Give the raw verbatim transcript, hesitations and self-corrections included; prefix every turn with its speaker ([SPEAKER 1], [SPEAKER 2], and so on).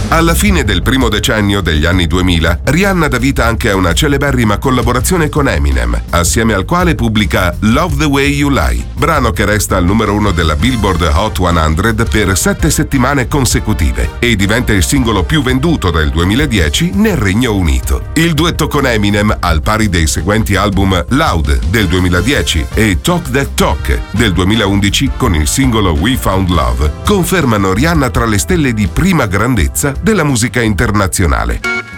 [SPEAKER 1] Alla fine del primo decennio degli anni duemila, Rihanna dà vita anche a una celeberrima collaborazione con Eminem, assieme al quale pubblica Love the Way You Lie, brano che resta al numero uno della Billboard Hot cento per sette settimane consecutive e diventa il singolo più venduto del duemiladieci nel Regno Unito. Il duetto con Eminem, al pari dei seguenti album Loud del duemiladieci e Talk That Talk del duemilaundici con il singolo We Found Love, confermano Rihanna tra le stelle di prima grandezza della musica internazionale.